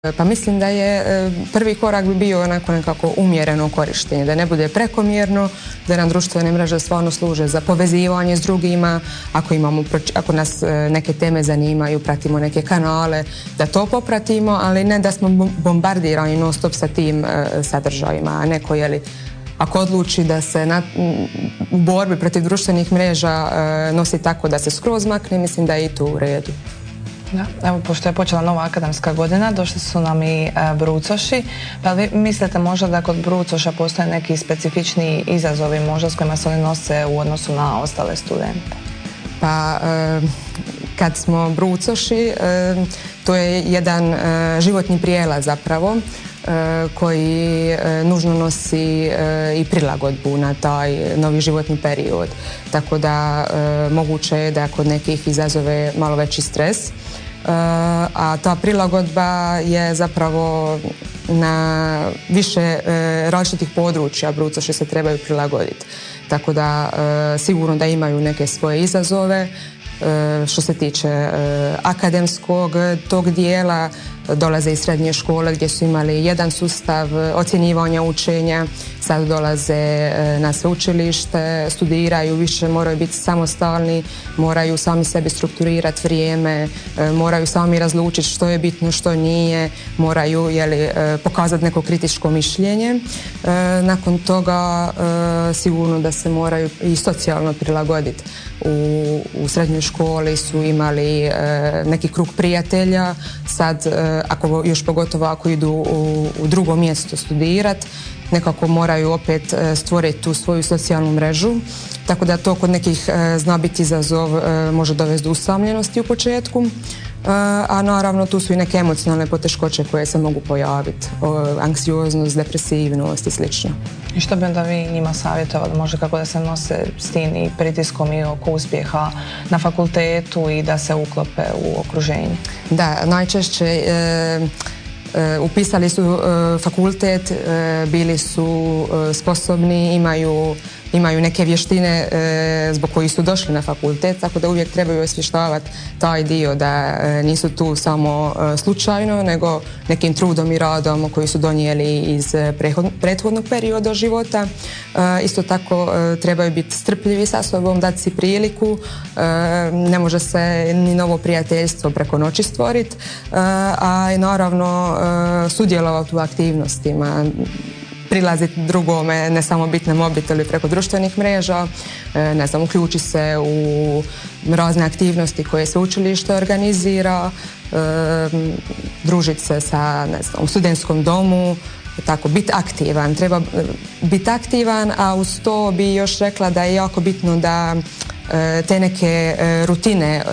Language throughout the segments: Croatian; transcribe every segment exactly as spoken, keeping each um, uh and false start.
Pa mislim da je prvi korak bi bio onako nekako umjereno korištenje, da ne bude prekomjerno, da nam društvene mreže stvarno služe za povezivanje s drugima, ako, imamo, ako nas neke teme zanimaju, pratimo neke kanale, da to popratimo, ali ne da smo bombardirani non stop sa tim sadržajima, a neko je li ako odluči da se na, u borbi protiv društvenih mreža nosi tako da se skroz makne, mislim da je i to u redu. Da, evo, pošto je počela nova akademska godina, došli su nam i e, brucoši, pa vi mislite možda da kod brucoša postoje neki specifični izazovi možda s kojima se oni nose u odnosu na ostale studente? Pa e, kad smo brucoši, e, to je jedan e, životni prijelaz zapravo, e, koji e, nužno nosi e, i prilagodbu na taj novi životni period. Tako da e, moguće je da kod nekih izazove malo veći stres, Uh, a ta prilagodba je zapravo na više uh, različitih područja brucoši se trebaju prilagoditi. Tako da uh, sigurno da imaju neke svoje izazove. Uh, što se tiče uh, akademskog tog dijela, dolaze iz srednje škole gdje su imali jedan sustav ocjenjivanja učenja, sad dolaze na sveučilište, studiraju više, moraju biti samostalni, moraju sami sebi strukturirati vrijeme, moraju sami razlučiti što je bitno, što nije, moraju jeli, pokazati neko kritičko mišljenje. Nakon toga sigurno da se moraju i socijalno prilagoditi. U, u srednjoj školi su imali neki krug prijatelja, sad ako još pogotovo ako idu u, u drugo mjesto studirati, nekako moraju opet stvoriti tu svoju socijalnu mrežu, tako da to kod nekih zna biti izazov, može dovesti do usamljenosti u početku, a naravno tu su i neke emocionalne poteškoće koje se mogu pojaviti, anksioznost, depresivnost i slično. I što bi onda vi njima savjetovali, možda kako da se nose s tim i pritiskom i oko uspjeha na fakultetu i da se uklope u okruženje? Da, najčešće e, e, upisali su e, fakultet, e, bili su e, sposobni, imaju imaju neke vještine e, zbog kojih su došli na fakultet, tako da uvijek trebaju osvještavati taj dio da e, nisu tu samo e, slučajno, nego nekim trudom i radom koji su donijeli iz prethodnog perioda života. E, isto tako e, trebaju biti strpljivi sa sobom, dati si priliku, e, ne može se ni novo prijateljstvo preko noći stvoriti, e, a i naravno e, sudjelovati u aktivnostima, prilaziti drugome, ne samo biti na mobitelu preko društvenih mreža, ne znam, uključi se u razne aktivnosti koje sveučilište organizira, družiti se sa, ne znam, u studentskom domu, tako, biti aktivan, treba biti aktivan, a uz to bi još rekla da je jako bitno da te neke rutine,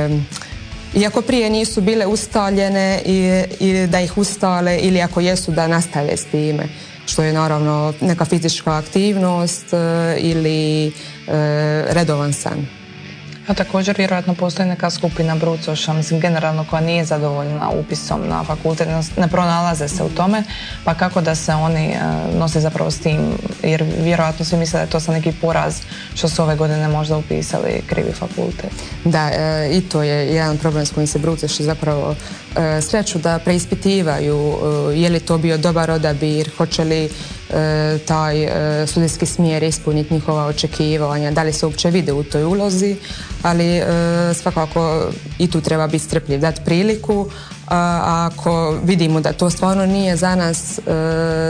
iako prije nisu bile ustaljene, i, i da ih ustale, ili ako jesu da nastave s time, što je naravno neka fizička aktivnost e, ili e, redovan san. A također vjerojatno postoji neka skupina brucoša, mislim generalno koja nije zadovoljna upisom na fakultet, ne pronalaze se u tome, pa kako da se oni e, nose zapravo s tim, jer vjerojatno svi misle da je to sa neki poraz što su ove godine možda upisali krivi fakultet. Da, e, i to je jedan problem s kojim se brucoši zapravo e, sreću, da preispitivaju e, je li to bio dobar odabir, hoće li e, taj e, studijski smjer ispuniti njihova očekivanja, da li se uopće vide u toj ulozi, ali e, svakako i tu treba biti strpljiv, dati priliku, a ako vidimo da to stvarno nije za nas, e,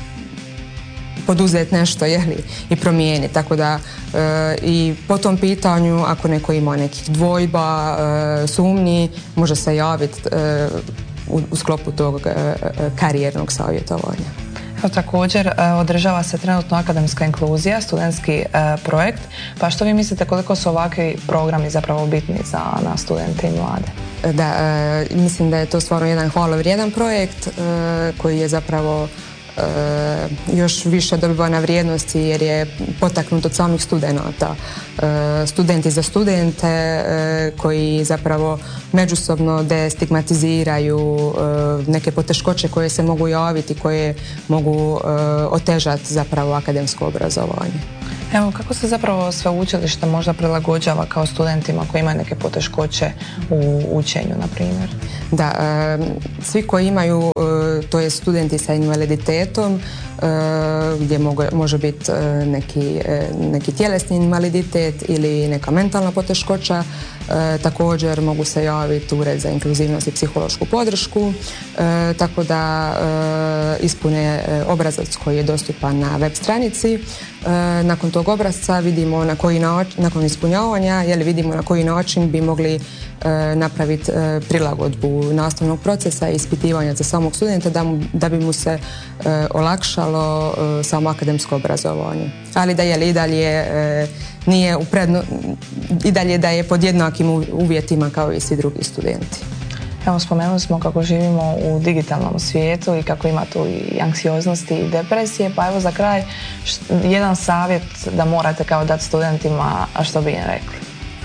poduzeti nešto, jeli, i promijeniti. Tako da e, i po tom pitanju, ako neko ima nekih dvojba, e, sumnji, može se javiti e, u, u sklopu tog e, karijernog savjetovanja. Također održava se trenutno akademska inkluzija, studentski e, projekt, pa što vi mislite koliko su ovakvi programi zapravo bitni za nas studente i mlade? Da, e, mislim da je to stvarno jedan hvalevrijedan projekt e, koji je zapravo e, još više dobiva na vrijednosti jer je potaknut od samih studenata. E, studenti za studente e, koji zapravo međusobno destigmatiziraju e, neke poteškoće koje se mogu javiti, koje mogu e, otežati zapravo akademsko obrazovanje. Evo, kako se zapravo sveučilište možda prilagođava kao studentima koji imaju neke poteškoće u učenju, na primjer? Da, svi koji imaju, to je studenti sa invaliditetom, gdje može biti neki, neki tjelesni invaliditet ili neka mentalna poteškoća, također mogu se javiti u Ured za inkluzivnost i psihološku podršku, tako da ispune obrazac koji je dostupan na web stranici. Nakon tog obrasca vidimo na koji način, nakon ispunjavanja, jeli vidimo na koji način bi mogli napraviti prilagodbu nastavnog procesa i ispitivanja za samog studenta da, mu, da bi mu se olakšalo samo akademsko obrazovanje. Ali da je i dalje nije u predno, i dalje da je pod jednakim uvjetima kao i svi drugi studenti. Evo, spomenuli smo kako živimo u digitalnom svijetu i kako ima tu i anksioznosti i depresije, pa evo za kraj jedan savjet da morate kao dati studentima, a što bi im rekli?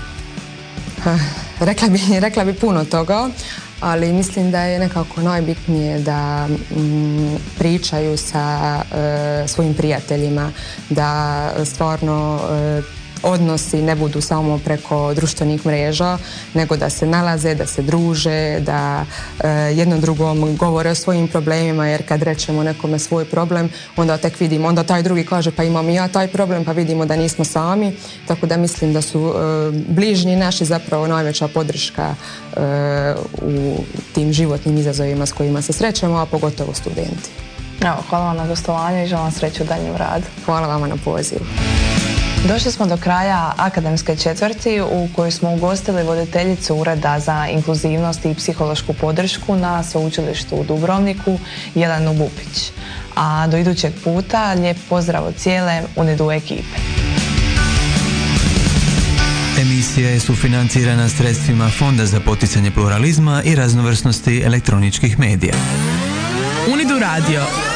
Rekla bi, rekla bi puno toga, ali mislim da je nekako najbitnije da mm, pričaju sa e, svojim prijateljima, da stvarno e, odnosi ne budu samo preko društvenih mreža, nego da se nalaze, da se druže, da e, jednom drugom govore o svojim problemima, jer kad rečemo nekome svoj problem, onda tek vidimo, onda taj drugi kaže pa imam i ja taj problem, pa vidimo da nismo sami, tako da mislim da su e, bližnji naši zapravo najveća podrška e, u tim životnim izazovima s kojima se srećemo, a pogotovo studenti. Evo, hvala vam na gostovanju i želim vam sreću u daljnjem radu. Hvala vama na pozivu. Došli smo do kraja akademske četvrti u kojoj smo ugostili voditeljicu Ureda za inkluzivnost i psihološku podršku na Sveučilištu u Dubrovniku, Jelenu Bupić. A do idućeg puta lijep pozdrav od cijele UNIDU ekipe. Emisija je sufinancirana sredstvima Fonda za poticanje pluralizma i raznovrsnosti elektroničkih medija. UNIDU radio.